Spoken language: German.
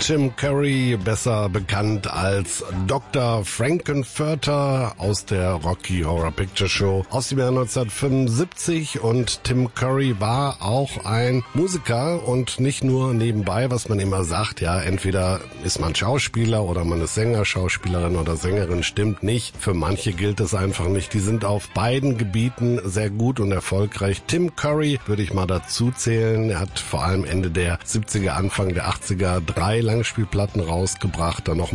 Tim Curry, besser bekannt als Dr. Frankenfurter aus der Rocky Horror Picture Show aus dem Jahr 1975. Und Tim Curry war auch ein Musiker und nicht nur nebenbei, was man immer sagt, ja, entweder ist man Schauspieler oder man ist Sänger, Schauspielerin oder Sängerin, stimmt nicht. Für manche gilt es einfach nicht. Die sind auf beiden Gebieten sehr gut und erfolgreich. Tim Curry würde ich mal dazu zählen. Er hat vor allem Ende der 70er, Anfang der 80er 3 Langspielplatten rausgebracht, dann noch